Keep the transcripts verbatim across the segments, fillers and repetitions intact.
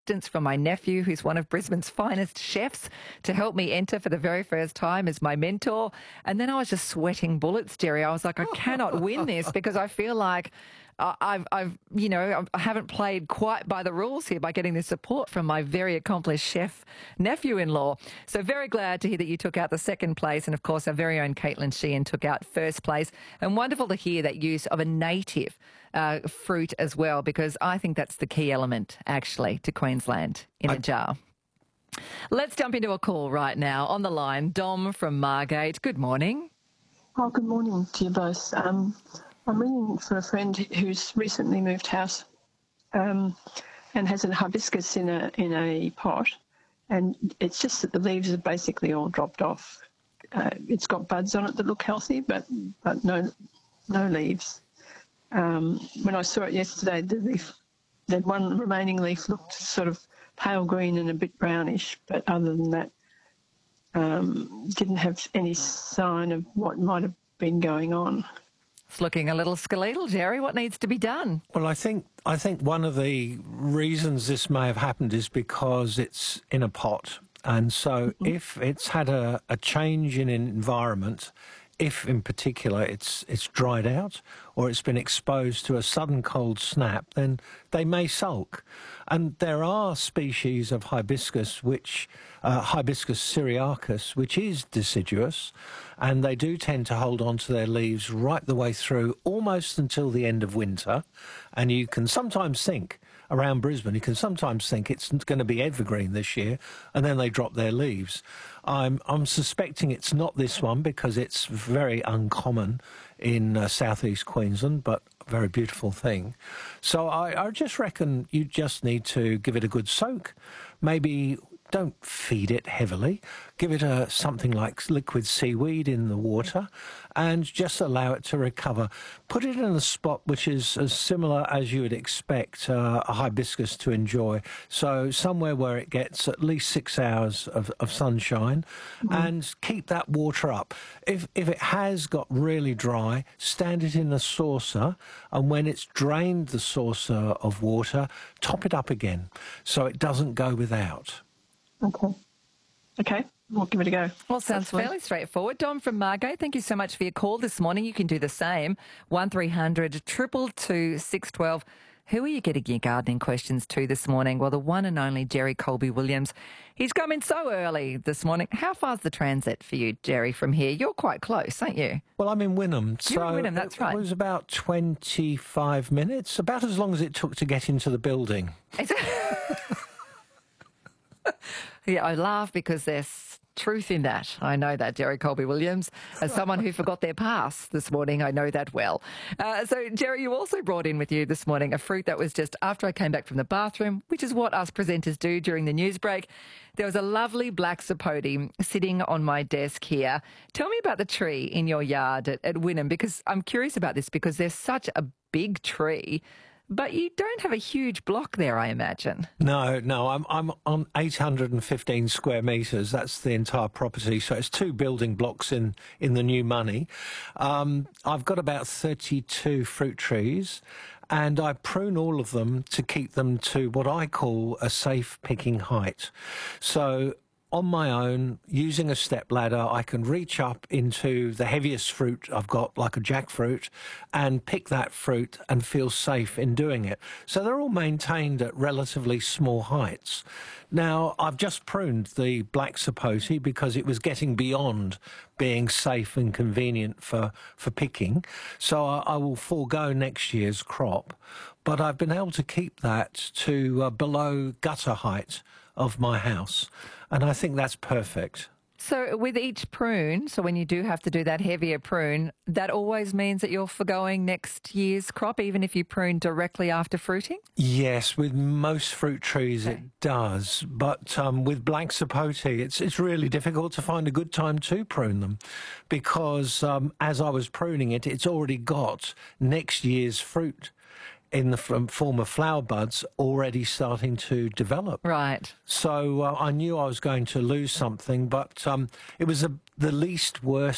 From my nephew, who's one of Brisbane's finest chefs, to help me enter for the very first time as my mentor. And then I was just sweating bullets, Jerry. I was like, I cannot win this because I feel like uh, I've, I've, you know, I haven't played quite by the rules here by getting the support from my very accomplished chef nephew-in-law. So very glad to hear that you took out the second place. And of course, our very own Caitlin Sheehan took out first place. And wonderful to hear that use of a native uh, fruit as well, because I think that's the key element, actually, to Queensland in I- a jar. Let's jump into a call right now. On the line, Dom from Margate. Good morning. Oh, good morning to you both. Um, I'm ringing for a friend who's recently moved house um, and has a hibiscus in a in a pot, and it's just that the leaves are basically all dropped off. Uh, it's got buds on it that look healthy, but but no no leaves. Um, when I saw it yesterday, the leaf, the one remaining leaf looked sort of pale green and a bit brownish, but other than that, um, didn't have any sign of what might have been going on. It's looking a little skeletal, Jerry. What needs to be done? Well, I think I think one of the reasons this may have happened is because it's in a pot. And so mm-hmm. if it's had a, a change in environment, if in particular it's it's dried out or it's been exposed to a sudden cold snap, then they may sulk. And there are species of hibiscus, which uh, Hibiscus syriacus, which is deciduous, and they do tend to hold on to their leaves right the way through, almost until the end of winter. And you can sometimes think, around Brisbane, you can sometimes think it's going to be evergreen this year, and then they drop their leaves. I'm, I'm suspecting it's not this one because it's very uncommon in uh, southeast Queensland, but a very beautiful thing. So I, I just reckon you just need to give it a good soak. Maybe don't feed it heavily. Give it a, something like liquid seaweed in the water and just allow it to recover. Put it in a spot which is as similar as you would expect uh, a hibiscus to enjoy. So somewhere where it gets at least six hours of, of sunshine mm-hmm. and keep that water up. If, if it has got really dry, stand it in a saucer, and when it's drained the saucer of water, top it up again so it doesn't go without. Okay. Okay, we'll give it a go. Well, sounds Hopefully. fairly straightforward. Dom from Margate, thank you so much for your call this morning. You can do the same. one three hundred two two two six one two. Who are you getting your gardening questions to this morning? Well, the one and only Jerry Colby-Williams. He's come in so early this morning. How far's the transit for you, Jerry, from here? You're quite close, aren't you? Well, I'm in Wynnum. You're so in Wynnum, that's right. It was about twenty-five minutes, about as long as it took to get into the building. Yeah, I laugh because there's truth in that. I know that, Jerry Colby-Williams. As someone who forgot their pass this morning, I know that well. Uh, so, Jerry, you also brought in with you this morning a fruit that was just after I came back from the bathroom, which is what us presenters do during the news break. There was a lovely black sapote sitting on my desk here. Tell me about the tree in your yard at, at Wynnum, because I'm curious about this because there's such a big tree. But you don't have a huge block there, I imagine. No, no, I'm I'm on eight hundred fifteen square metres. That's the entire property. So it's two building blocks in, in the new money. Um, I've got about thirty-two fruit trees, and I prune all of them to keep them to what I call a safe picking height. So on my own, using a step ladder, I can reach up into the heaviest fruit I've got, like a jackfruit, and pick that fruit and feel safe in doing it. So they're all maintained at relatively small heights. Now, I've just pruned the black sapote because it was getting beyond being safe and convenient for, for picking. So I, I will forego next year's crop. But I've been able to keep that to uh, below gutter height of my house. And I think that's perfect. So with each prune, so when you do have to do that heavier prune, that always means that you're forgoing next year's crop, even if you prune directly after fruiting? Yes, with most fruit trees okay. it does. But um, with black sapote, it's, it's really difficult to find a good time to prune them because um, as I was pruning it, it's already got next year's fruit in the form of flower buds already starting to develop. Right. So uh, I knew I was going to lose something, but um, it was a, the least worst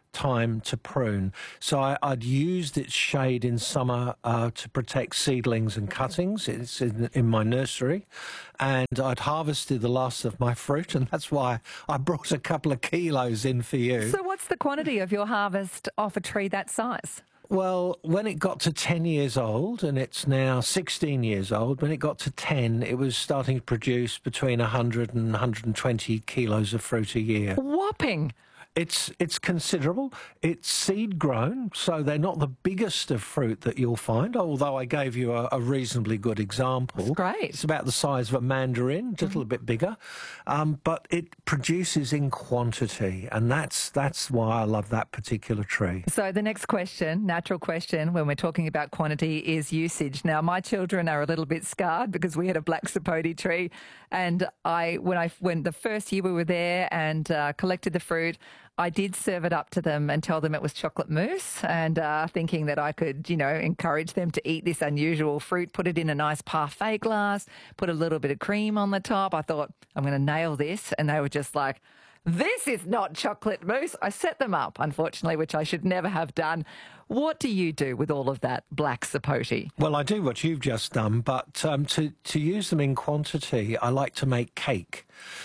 time to prune. So I, I'd used its shade in summer uh, to protect seedlings and cuttings. It's in, in my nursery. And I'd harvested the last of my fruit, and that's why I brought a couple of kilos in for you. So what's the quantity of your harvest off a tree that size? Well, when it got to ten years old, and it's now sixteen years old, when it got to ten, it was starting to produce between one hundred and one hundred twenty kilos of fruit a year. Whopping. It's it's considerable. It's seed grown, so they're not the biggest of fruit that you'll find, although I gave you a, a reasonably good example. That's great. It's about the size of a mandarin, just a little bit bigger, um, but it produces in quantity, and that's that's why I love that particular tree. So the next question, natural question, when we're talking about quantity is usage. Now, my children are a little bit scarred because we had a black sapote tree, and I when I when the first year we were there and uh, collected the fruit, I did serve it up to them and tell them it was chocolate mousse, and uh, thinking that I could, you know, encourage them to eat this unusual fruit, put it in a nice parfait glass, put a little bit of cream on the top. I thought, I'm going to nail this. And they were just like, this is not chocolate mousse. I set them up, unfortunately, which I should never have done. What do you do with all of that black sapote? Well, I do what you've just done, but um, to, to use them in quantity, I like to make cake.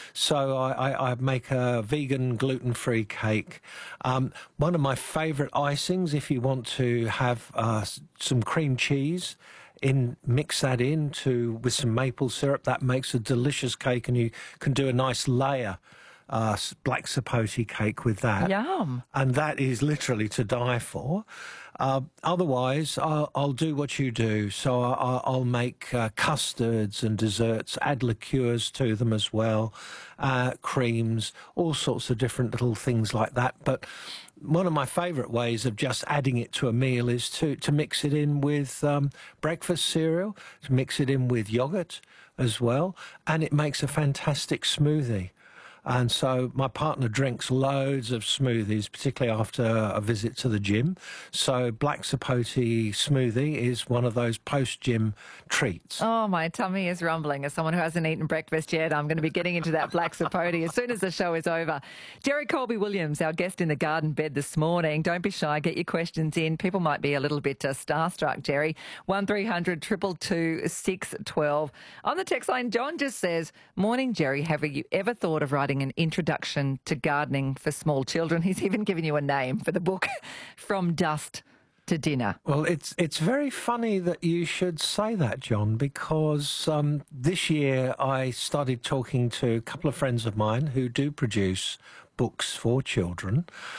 So I, I, I make a vegan, gluten-free cake. Um, one of my favourite icings, if you want to have uh, some cream cheese, in mix that into with some maple syrup, that makes a delicious cake, and you can do a nice layer Uh, black sapote cake with that. Yum. And that is literally to die for. Uh, otherwise, I'll, I'll do what you do. So I, I'll make uh, custards and desserts, add liqueurs to them as well, uh, creams, all sorts of different little things like that. But one of my favourite ways of just adding it to a meal is to, to mix it in with um, breakfast cereal, to mix it in with yoghurt as well, and it makes a fantastic smoothie. And so my partner drinks loads of smoothies, particularly after a visit to the gym. So black sapote smoothie is one of those post-gym treats. Oh, my tummy is rumbling. As someone who hasn't eaten breakfast yet, I'm going to be getting into that black sapote as soon as the show is over. Jerry Colby-Williams, our guest in the garden bed this morning. Don't be shy. Get your questions in. People might be a little bit uh, starstruck, Jerry. one three hundred, two two two, six one two. On the text line, John just says, morning, Jerry. Have you ever thought of writing an introduction to gardening for small children? He's even given you a name for the book, From Dust to Dinner. Well, it's it's very funny that you should say that, John, because um, this year I started talking to a couple of friends of mine who do produce books for children,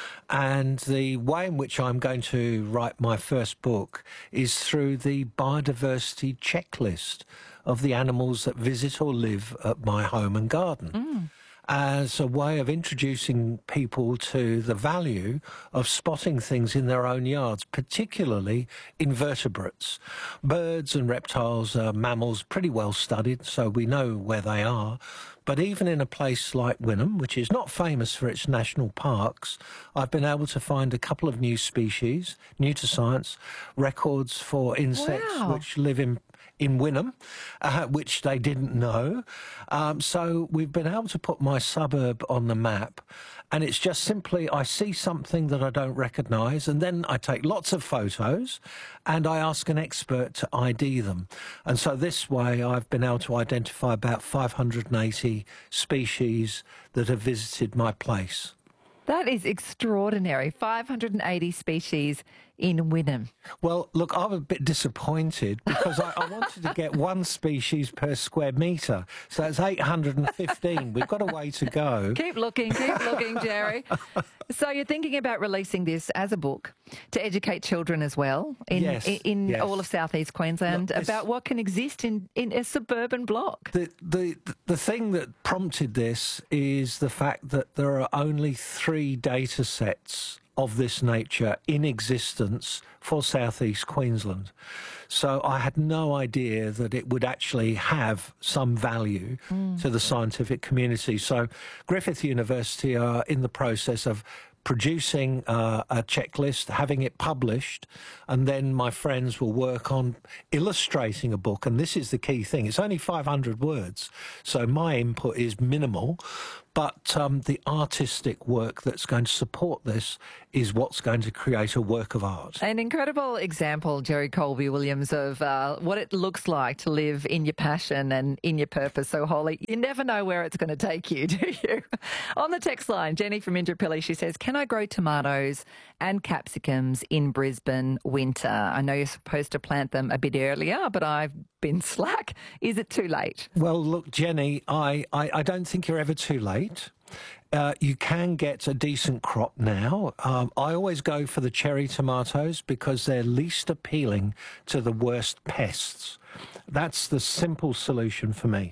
and the way in which I'm going to write my first book is through the biodiversity checklist of the animals that visit or live at my home and garden. Mm. As a way of introducing people to the value of spotting things in their own yards, particularly invertebrates. Birds and reptiles are mammals pretty well studied, so we know where they are. But even in a place like Wynnum, which is not famous for its national parks, I've been able to find a couple of new species, new to science, records for insects Wow. which live in in Wynnum, uh, which they didn't know. Um, so we've been able to put my suburb on the map, and it's just simply I see something that I don't recognise, and then I take lots of photos and I ask an expert to I D them. And so this way I've been able to identify about five hundred eighty species that have visited my place. That is extraordinary. five hundred eighty species in Wynnum. Well, look, I'm a bit disappointed because I, I wanted to get one species per square metre. So that's eight hundred fifteen. We've got a way to go. Keep looking, keep looking, Jerry. So you're thinking about releasing this as a book to educate children as well in, Yes, in, in yes. all of southeast Queensland Look, this- about what can exist in, in a suburban block. The, the the thing that prompted this is the fact that there are only three data sets of this nature in existence for southeast Queensland. So I had no idea that it would actually have some value mm. to the scientific community. So Griffith University are in the process of producing uh, a checklist, having it published, and then my friends will work on illustrating a book. And this is the key thing. It's only five hundred words, so my input is minimal. but um, the artistic work that's going to support this is what's going to create a work of art. An incredible example, Jerry Colby Williams, of uh, what it looks like to live in your passion and in your purpose so wholly. You never know where it's going to take you, do you? On the text line, Jenny from Indooroopilly, she says, can I grow tomatoes and capsicums in Brisbane winter? I know you're supposed to plant them a bit earlier, but I've been slack. Is it too late? Well, look, Jenny, I, I, I don't think you're ever too late. Uh, you can get a decent crop now. Um, I always go for the cherry tomatoes because they're least appealing to the worst pests. That's the simple solution for me.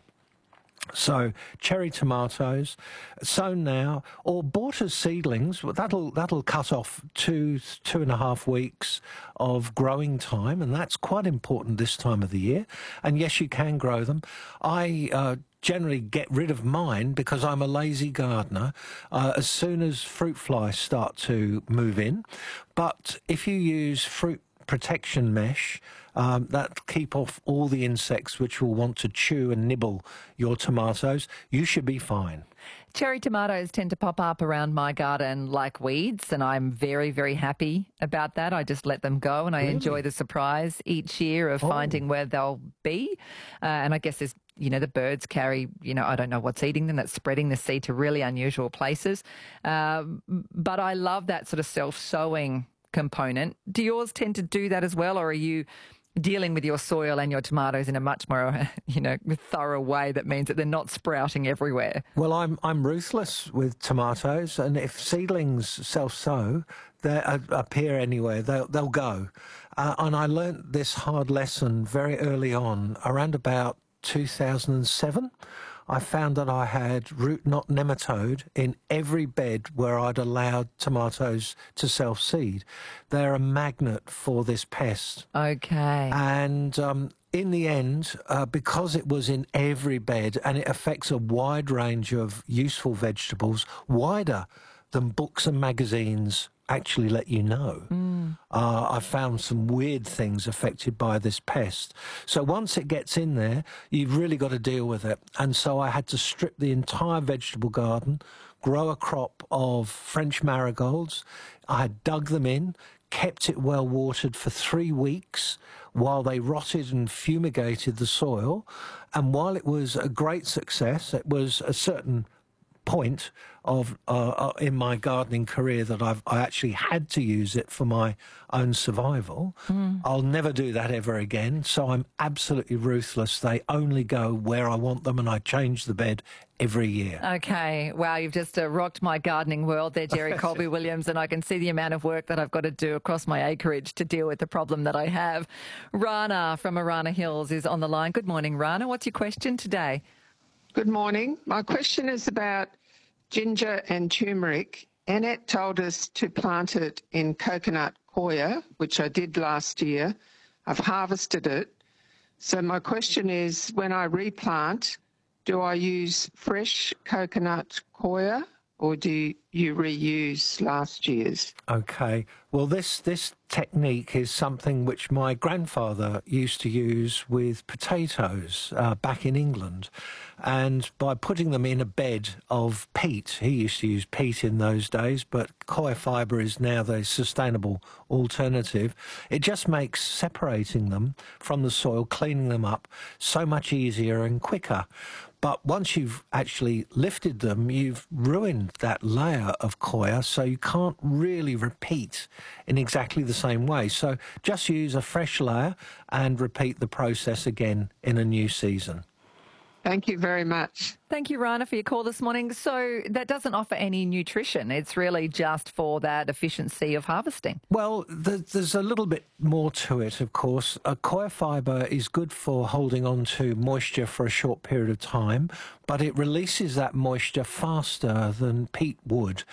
So cherry tomatoes sown now, or bought as seedlings. That'll that'll cut off two two and a half weeks of growing time, and that's quite important this time of the year. And yes, you can grow them. I uh, generally get rid of mine because I'm a lazy gardener uh, as soon as fruit flies start to move in. But if you use fruit protection mesh, um, that keep off all the insects which will want to chew and nibble your tomatoes, you should be fine. Cherry tomatoes tend to pop up around my garden like weeds, and I'm very, very happy about that. I just let them go, and I Really? enjoy the surprise each year of Oh. finding where they'll be. Uh, and I guess there's, you know, the birds carry, you know, I don't know what's eating them, that's spreading the seed to really unusual places. Um, but I love that sort of self-sowing component. Do yours tend to do that as well, or are you dealing with your soil and your tomatoes in a much more, you know, thorough way that means that they're not sprouting everywhere? Well, I'm I'm ruthless with tomatoes, and if seedlings self-sow, they uh, appear anywhere, they'll, they'll go. Uh, and I learnt this hard lesson very early on, around about two thousand seven. I found that I had root knot nematode in every bed where I'd allowed tomatoes to self-seed. They're a magnet for this pest. Okay. And um, in the end, uh, because it was in every bed and it affects a wide range of useful vegetables, wider than books and magazines actually let you know. Mm. Uh, I found some weird things affected by this pest. So once it gets in there, you've really got to deal with it. And so I had to strip the entire vegetable garden, grow a crop of French marigolds. I had dug them in, kept it well watered for three weeks while they rotted and fumigated the soil. And while it was a great success, it was a certain point of uh, in my gardening career that I've I actually had to use it for my own survival. Mm. I'll never do that ever again. So I'm absolutely ruthless. They only go where I want them, and I change the bed every year. Okay. Wow, you've just uh, rocked my gardening world there, Jerry Colby Williams, and I can see the amount of work that I've got to do across my acreage to deal with the problem that I have. Rana from Arana Hills is on the line. Good morning, Rana. What's your question today? Good morning. My question is about ginger and turmeric. Annette told us to plant it in coconut coir, which I did last year. I've harvested it. So my question is, when I replant, do I use fresh coconut coir or do you reuse last year's? Okay. Well, this, this technique is something which my grandfather used to use with potatoes uh, back in England. And by putting them in a bed of peat, he used to use peat in those days, but coir fibre is now the sustainable alternative. It just makes separating them from the soil, cleaning them up, so much easier and quicker. But once you've actually lifted them, you've ruined that layer of coir, so you can't really repeat in exactly the same way. So just use a fresh layer and repeat the process again in a new season. Thank you very much. Thank you, Rana, for your call this morning. So that doesn't offer any nutrition. It's really just for that efficiency of harvesting. Well, there's a little bit more to it, of course. A coir fibre is good for holding on to moisture for a short period of time, but it releases that moisture faster than peat would.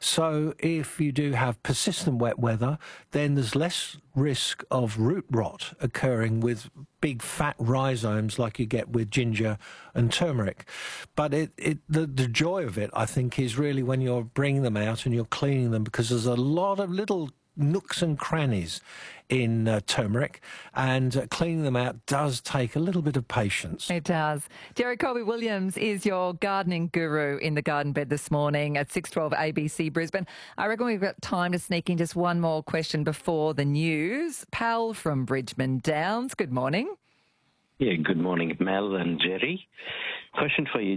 So if you do have persistent wet weather, then there's less risk of root rot occurring with big fat rhizomes like you get with ginger and turmeric. But it, it the, the joy of it, I think, is really when you're bringing them out and you're cleaning them, because there's a lot of little nooks and crannies in uh, turmeric, and uh, cleaning them out does take a little bit of patience. It does. Jerry Colby-Williams is your gardening guru in the garden bed this morning at six twelve A B C Brisbane. I reckon we've got time to sneak in just one more question before the news. Pal from Bridgeman Downs, good morning. Yeah, good morning, Mel and Jerry. Question for you,